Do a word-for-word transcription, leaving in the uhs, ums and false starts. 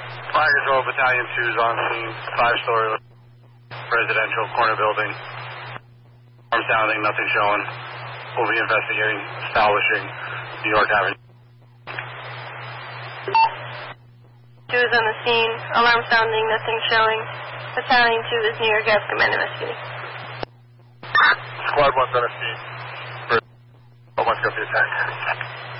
Fire Control Battalion two is on scene, five-story residential corner building. Alarm sounding, nothing showing. We'll be investigating, establishing New York Avenue. two is on the scene, alarm sounding, nothing showing. Battalion two is New York Ave, command investigating. Squad one's on the scene. One go for the attack.